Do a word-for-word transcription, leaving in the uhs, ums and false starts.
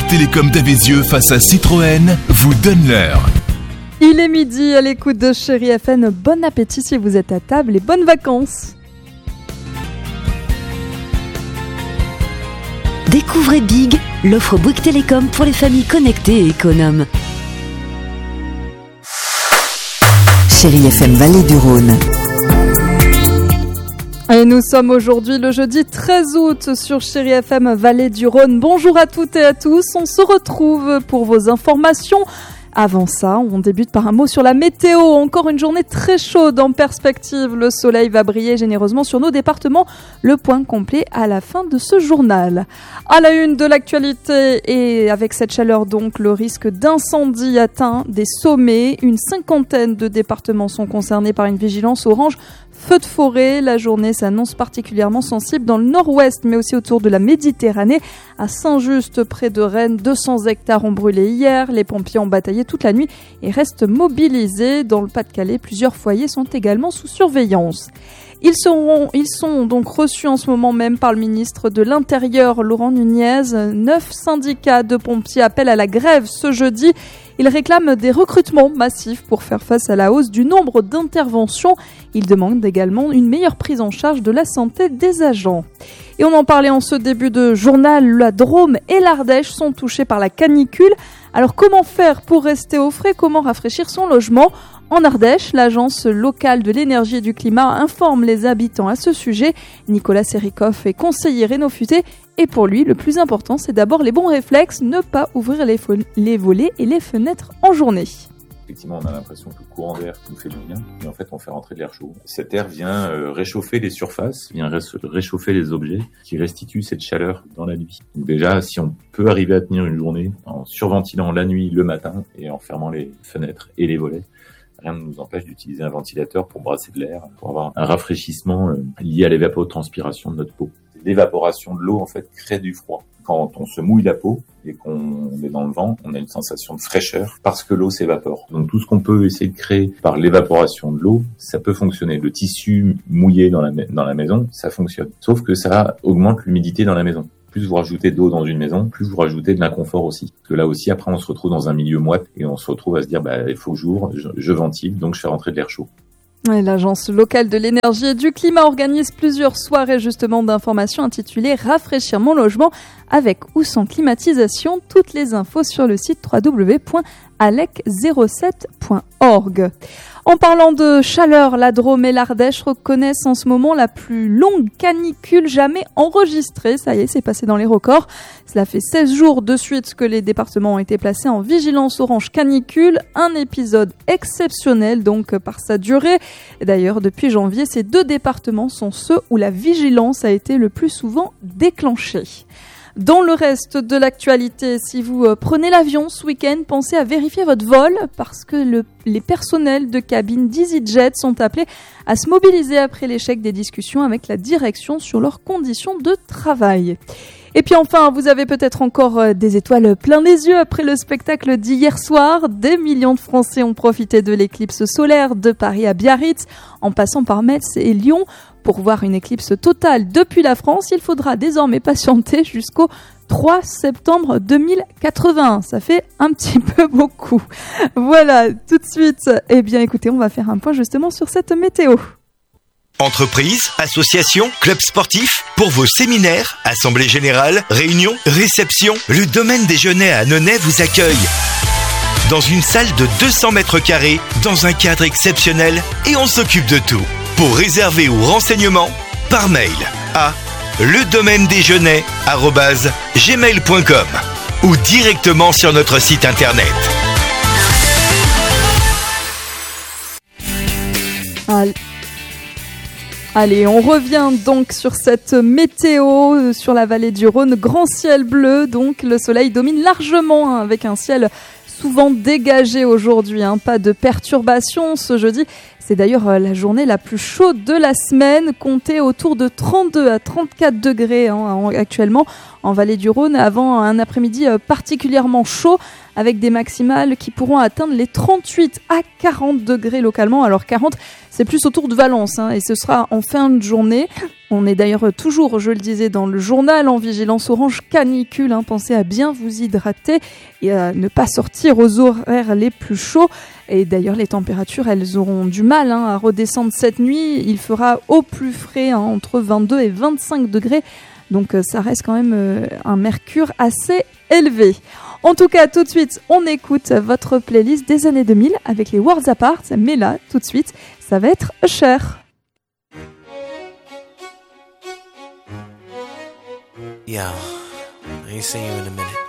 Bouygues Télécom d'Avézieux face à Citroën vous donne l'heure. Il est midi à l'écoute de Chérie F M. Bon appétit si vous êtes à table et bonnes vacances. Découvrez Big, l'offre Bouygues Télécom pour les familles connectées et économes. Chérie F M Vallée du Rhône. Et nous sommes aujourd'hui le jeudi treize août sur Chérie F M Vallée du Rhône. Bonjour à toutes et à tous, on se retrouve pour vos informations. Avant ça, on débute par un mot sur la météo. Encore une journée très chaude en perspective. Le soleil va briller généreusement sur nos départements. Le point complet à la fin de ce journal. À la une de l'actualité et avec cette chaleur donc, le risque d'incendie atteint des sommets. Une cinquantaine de départements sont concernés par une vigilance orange. Feu de forêt, la journée s'annonce particulièrement sensible dans le nord-ouest, mais aussi autour de la Méditerranée. À Saint-Just, près de Rennes, deux cents hectares ont brûlé hier. Les pompiers ont bataillé toute la nuit et restent mobilisés. Dans le Pas-de-Calais, plusieurs foyers sont également sous surveillance. Ils seront, ils sont donc reçus en ce moment même par le ministre de l'Intérieur, Laurent Nunez. Neuf syndicats de pompiers appellent à la grève ce jeudi. Ils réclament des recrutements massifs pour faire face à la hausse du nombre d'interventions. Ils demandent également une meilleure prise en charge de la santé des agents. Et on en parlait en ce début de journal, la Drôme et l'Ardèche sont touchés par la canicule. Alors comment faire pour rester au frais? Comment rafraîchir son logement? En Ardèche, l'agence locale de l'énergie et du climat informe les habitants à ce sujet. Nicolas Serikoff est conseiller Rénofuté et pour lui, le plus important, c'est d'abord les bons réflexes, ne pas ouvrir les, fo- les volets et les fenêtres en journée. Effectivement, on a l'impression que le courant d'air nous fait du bien, mais en fait, on fait rentrer de l'air chaud. Cet air vient euh, réchauffer les surfaces, vient ré- réchauffer les objets, qui restituent cette chaleur dans la nuit. Donc déjà, si on peut arriver à tenir une journée en surventilant la nuit, le matin, et en fermant les fenêtres et les volets, rien ne nous empêche d'utiliser un ventilateur pour brasser de l'air, pour avoir un rafraîchissement euh, lié à l'évapotranspiration de notre peau. L'évaporation de l'eau, en fait, crée du froid. Quand on se mouille la peau et qu'on est dans le vent, on a une sensation de fraîcheur parce que l'eau s'évapore. Donc tout ce qu'on peut essayer de créer par l'évaporation de l'eau, ça peut fonctionner. Le tissu mouillé dans la, dans la maison, ça fonctionne. Sauf que ça augmente l'humidité dans la maison. Plus vous rajoutez d'eau dans une maison, plus vous rajoutez de l'inconfort aussi. Parce que là aussi, après, on se retrouve dans un milieu moite et on se retrouve à se dire, bah, il faut que j'ouvre, je, je ventile, donc je fais rentrer de l'air chaud. Et l'agence locale de l'énergie et du climat organise plusieurs soirées justement d'informations intitulées « Rafraîchir mon logement avec ou sans climatisation ». Toutes les infos sur le site w w w point alec zéro sept point org. En parlant de chaleur, la Drôme et l'Ardèche reconnaissent en ce moment la plus longue canicule jamais enregistrée. Ça y est, c'est passé dans les records. Cela fait seize jours de suite que les départements ont été placés en vigilance orange canicule. Un épisode exceptionnel donc par sa durée. D'ailleurs, depuis janvier, ces deux départements sont ceux où la vigilance a été le plus souvent déclenchée. Dans le reste de l'actualité, si vous euh, prenez l'avion ce week-end, pensez à vérifier votre vol parce que le, les personnels de cabine d'EasyJet sont appelés à se mobiliser après l'échec des discussions avec la direction sur leurs conditions de travail. Et puis enfin, vous avez peut-être encore euh, des étoiles plein les yeux après le spectacle d'hier soir. Des millions de Français ont profité de l'éclipse solaire de Paris à Biarritz, en passant par Metz et Lyon. Pour voir une éclipse totale depuis la France, il faudra désormais patienter jusqu'au trois septembre deux mille quatre-vingt-un. Ça fait un petit peu beaucoup. Voilà, tout de suite, eh bien écoutez, on va faire un point justement sur cette météo. Entreprises, associations, clubs sportifs, pour vos séminaires, assemblées générales, réunions, réceptions, le domaine des Genêts à Annonay vous accueille. Dans une salle de deux cents mètres carrés, dans un cadre exceptionnel, et on s'occupe de tout. Pour réserver ou renseignements, par mail à ledomaine-des-genêts arobase gmail point com ou directement sur notre site internet. Allez, on revient donc sur cette météo sur la vallée du Rhône. Grand ciel bleu, donc le soleil domine largement hein, avec un ciel souvent dégagé aujourd'hui. Hein, pas de perturbations ce jeudi. C'est d'ailleurs la journée la plus chaude de la semaine, comptée autour de trente-deux à trente-quatre degrés hein, actuellement en vallée du Rhône, avant un après-midi particulièrement chaud avec des maximales qui pourront atteindre les trente-huit à quarante degrés localement. Alors quarante, c'est plus autour de Valence, hein, et ce sera en fin de journée. On est d'ailleurs toujours, je le disais, dans le journal en vigilance orange canicule. Hein, pensez à bien vous hydrater et à ne pas sortir aux horaires les plus chauds. Et d'ailleurs, les températures, elles auront du mal hein, à redescendre cette nuit. Il fera au plus frais, hein, entre vingt-deux et vingt-cinq degrés. Donc euh, ça reste quand même euh, un mercure assez élevé. En tout cas, tout de suite, on écoute votre playlist des années deux mille avec les Worlds Apart. Mais là, tout de suite, ça va être Usher. Yo, I ain't seen you in a minute.